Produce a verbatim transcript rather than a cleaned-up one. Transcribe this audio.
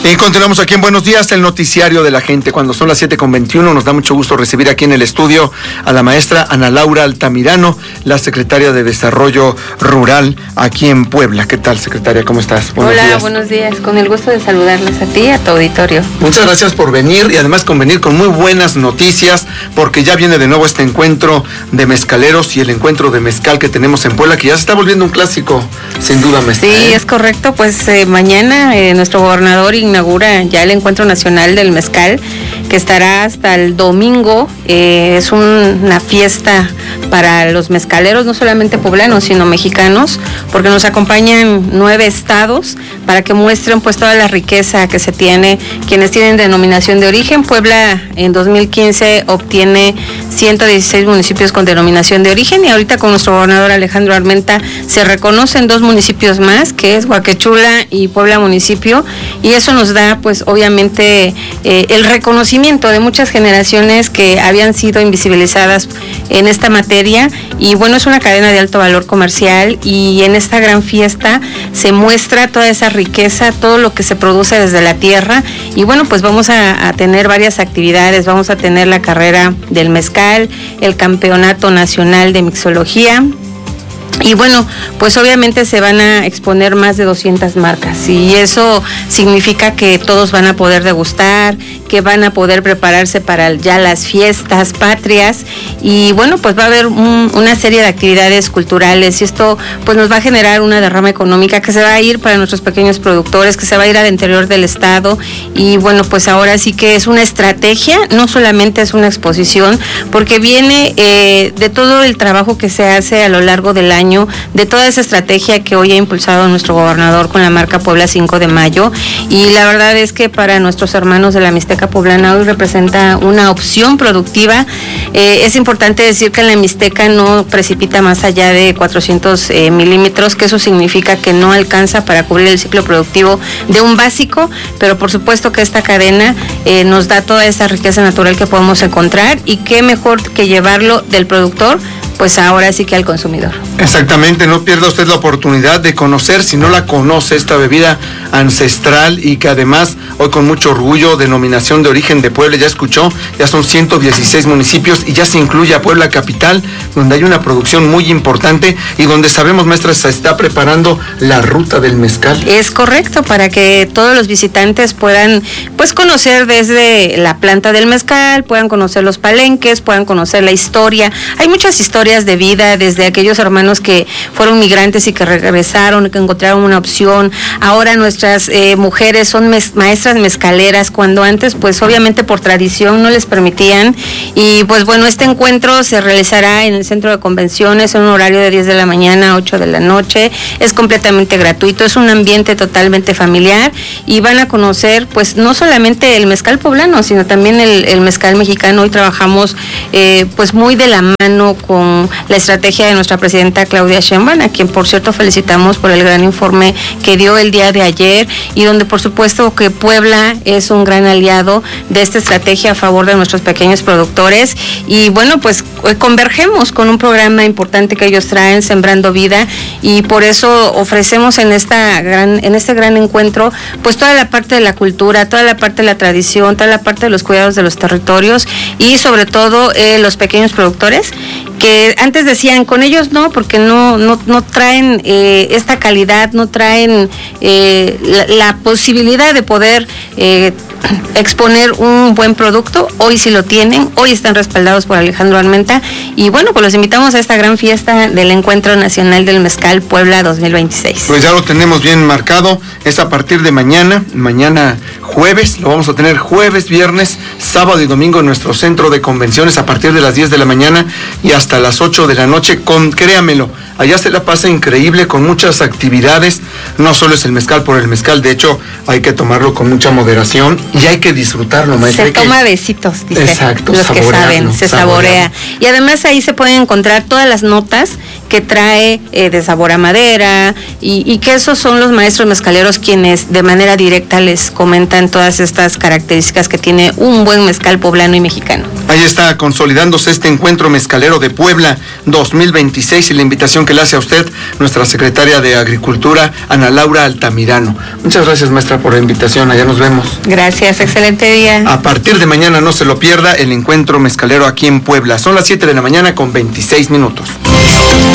Y continuamos aquí en Buenos Días, el noticiario de la gente. Cuando son las siete con veintiuno, nos da mucho gusto recibir aquí en el estudio a la maestra Ana Laura Altamirano, la secretaria de Desarrollo Rural aquí en Puebla. ¿Qué tal, secretaria? ¿Cómo estás? Buenos Hola, días. Buenos días. Con el gusto de saludarles a ti y a tu auditorio. Muchas gracias por venir y además con venir con muy buenas noticias, porque ya viene de nuevo este encuentro de mezcaleros y el encuentro de mezcal que tenemos en Puebla, que ya se está volviendo un clásico, sin duda, maestra. Sí, ¿eh? Es correcto. Pues eh, mañana eh, nuestro gobernador inaugura ya el Encuentro Nacional del Mezcal, que estará hasta el domingo. Eh, es un, una fiesta para los mezcaleros, no solamente poblanos, sino mexicanos, porque nos acompañan nueve estados para que muestren pues toda la riqueza que se tiene, quienes tienen denominación de origen. Puebla en dos mil quince obtiene ciento dieciséis municipios con denominación de origen, y ahorita con nuestro gobernador Alejandro Armenta se reconocen dos municipios más, que es Huaquechula y Puebla municipio, y eso nos da pues obviamente eh, el reconocimiento de muchas generaciones que habían sido invisibilizadas en esta materia. Y bueno, es una cadena de alto valor comercial, y en esta gran fiesta se muestra toda esa riqueza, todo lo que se produce desde la tierra. Y bueno, pues vamos a, a tener varias actividades. Vamos a tener la carrera del mezcal, el campeonato nacional de mixología. Y bueno, pues obviamente se van a exponer más de doscientas marcas, y eso significa que todos van a poder degustar, que van a poder prepararse para ya las fiestas patrias. Y bueno, pues va a haber un, una serie de actividades culturales, y esto pues nos va a generar una derrama económica que se va a ir para nuestros pequeños productores, que se va a ir al interior del estado. Y bueno, pues ahora sí que es una estrategia, no solamente es una exposición, porque viene eh, de todo el trabajo que se hace a lo largo del año, de toda esa estrategia que hoy ha impulsado nuestro gobernador con la marca Puebla cinco de mayo. Y la verdad es que para nuestros hermanos de la Mixteca poblana hoy representa una opción productiva. Eh, es importante decir que en la Mixteca no precipita más allá de cuatrocientos eh, milímetros, que eso significa que no alcanza para cubrir el ciclo productivo de un básico, pero por supuesto que esta cadena eh, nos da toda esa riqueza natural que podemos encontrar, y qué mejor que llevarlo del productor pues ahora sí que al consumidor. Exactamente, no pierda usted la oportunidad de conocer, si no la conoce, esta bebida ancestral, y que además hoy con mucho orgullo, denominación de origen de Puebla, ya escuchó, ya son ciento dieciséis municipios, y ya se incluye a Puebla capital, donde hay una producción muy importante y donde sabemos, maestra, se está preparando la ruta del mezcal. Es correcto, para que todos los visitantes puedan pues conocer desde la planta del mezcal, puedan conocer los palenques, puedan conocer la historia. Hay muchas historias de vida, desde aquellos hermanos que fueron migrantes y que regresaron, que encontraron una opción. Ahora nuestras eh, mujeres son mes, maestras mezcaleras, cuando antes pues obviamente por tradición no les permitían. Y pues bueno, este encuentro se realizará en el centro de convenciones en un horario de diez de la mañana a ocho de la noche. Es completamente gratuito, es un ambiente totalmente familiar, y van a conocer pues no solamente el mezcal poblano, sino también el, el mezcal mexicano. Hoy trabajamos eh, pues muy de la mano con la estrategia de nuestra presidenta Claudia Sheinbaum, a quien por cierto felicitamos por el gran informe que dio el día de ayer, y donde por supuesto que Puebla es un gran aliado de esta estrategia a favor de nuestros pequeños productores. Y bueno, pues convergemos con un programa importante que ellos traen, Sembrando Vida, y por eso ofrecemos en esta gran, en este gran encuentro pues toda la parte de la cultura, toda la parte de la tradición, toda la parte de los cuidados de los territorios, y sobre todo eh, los pequeños productores, que antes decían con ellos no, porque no no no traen eh, esta calidad, no traen eh, la, la posibilidad de poder eh, exponer un buen producto. Hoy sí lo tienen, hoy están respaldados por Alejandro Armenta, y bueno, pues los invitamos a esta gran fiesta del Encuentro Nacional del Mezcal Puebla dos mil veintiséis. Pues ya lo tenemos bien marcado, es a partir de mañana, mañana jueves, lo vamos a tener jueves, viernes, sábado y domingo en nuestro centro de convenciones a partir de las diez de la mañana y hasta las ocho de la noche, con, créamelo, allá se la pasa increíble con muchas actividades. No solo es el mezcal por el mezcal, de hecho hay que tomarlo con mucha moderación y hay que disfrutarlo, maestra. Se toma que... besitos, dice. Exacto, los que saben, se saborea. Y además ahí se pueden encontrar todas las notas que trae eh, de sabor a madera, y, y que esos son los maestros mezcaleros quienes de manera directa les comentan todas estas características que tiene un buen mezcal poblano y mexicano. Ahí está consolidándose este encuentro mezcalero de Puebla dos mil veintiséis y la invitación que le hace a usted nuestra secretaria de Agricultura, Ana Laura Altamirano. Muchas gracias, maestra, por la invitación. Allá nos vemos. Gracias, excelente día. A partir de mañana no se lo pierda el encuentro mezcalero aquí en Puebla. Son las siete de la mañana con veintiséis minutos.